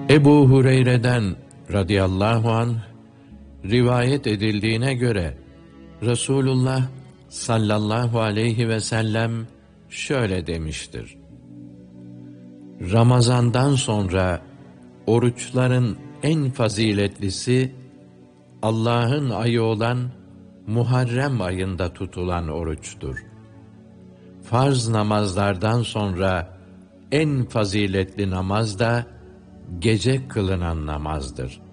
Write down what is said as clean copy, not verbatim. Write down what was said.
Ebu Hureyre'den radıyallahu anh rivayet edildiğine göre Resulullah sallallahu aleyhi ve sellem şöyle demiştir: Ramazandan sonra oruçların en faziletlisi Allah'ın ayı olan Muharrem ayında tutulan oruçtur. Farz namazlardan sonra en faziletli namaz da gece kılınan namazdır.